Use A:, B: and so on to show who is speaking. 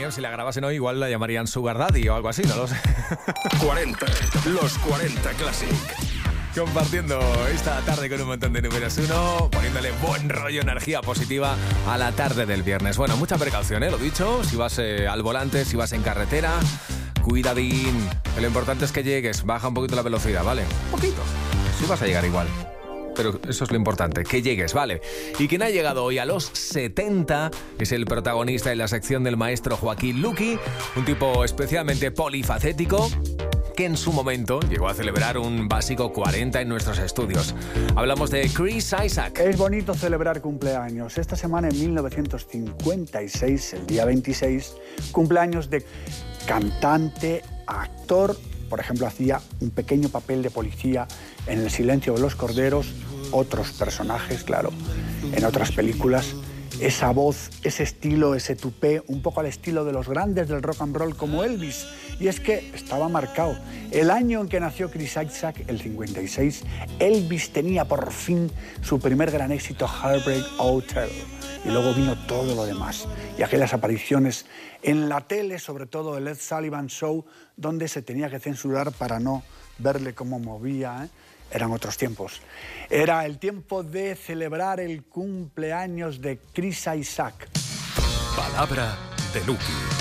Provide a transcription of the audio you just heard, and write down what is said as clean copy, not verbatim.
A: si la grabasen hoy, igual la llamarían Sugar Daddy o algo así, no lo sé.
B: 40, los 40 Classic.
A: Compartiendo esta tarde con un montón de números uno, poniéndole buen rollo, energía positiva a la tarde del viernes. Bueno, mucha precaución, lo dicho, si vas al volante, si vas en carretera, cuidadín. Lo importante es que llegues, baja un poquito la velocidad, ¿vale? Un poquito, si vas a llegar igual. Pero eso es lo importante, que llegues, ¿vale? Y quien ha llegado hoy a los 70 es el protagonista en la sección del maestro Joaquín Luqui, un tipo especialmente polifacético que en su momento llegó a celebrar un básico 40 en nuestros estudios. Hablamos de Chris Isaak.
C: Es bonito celebrar cumpleaños. Esta semana, en 1956, el día 26, cumpleaños de cantante, actor. Por ejemplo, hacía un pequeño papel de policía en El silencio de los corderos, otros personajes, claro, en otras películas. Esa voz, ese estilo, ese tupé, un poco al estilo de los grandes del rock and roll como Elvis. Y es que estaba marcado. El año en que nació Chris Isaak, el 56, Elvis tenía por fin su primer gran éxito, Heartbreak Hotel. Y luego vino todo lo demás. Y aquellas apariciones en la tele, sobre todo el Ed Sullivan Show, donde se tenía que censurar para no verle cómo movía, Eran otros tiempos. Era el tiempo de celebrar el cumpleaños de Chris Isaak.
B: Palabra de Luqui.